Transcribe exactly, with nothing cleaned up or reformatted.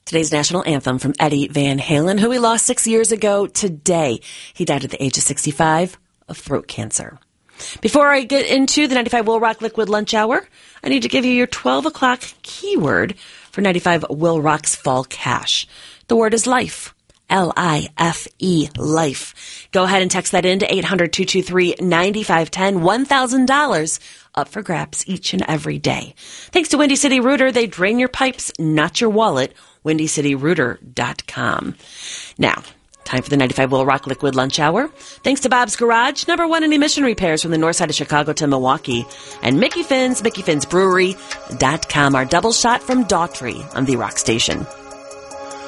Today's national anthem from Eddie Van Halen, who we lost six years ago today. He died at the age of sixty-five of throat cancer. Before I get into the ninety-five Will Rock Liquid Lunch Hour, I need to give you your twelve o'clock keyword for ninety-five Will Rock's Fall Cash. The word is life. L I F E, life. Go ahead and text that in to eight hundred, two two three, nine five one zero. one thousand dollars up for grabs each and every day. Thanks to Windy City Rooter. They drain your pipes, not your wallet. windy city rooter dot com. Now, time for the ninety-five Will Rock Liquid Lunch Hour. Thanks to Bob's Garage, number one in emission repairs from the north side of Chicago to Milwaukee. And Mickey Finn's, mickey fins brewery dot com, our double shot from Daughtry on the Rock Station.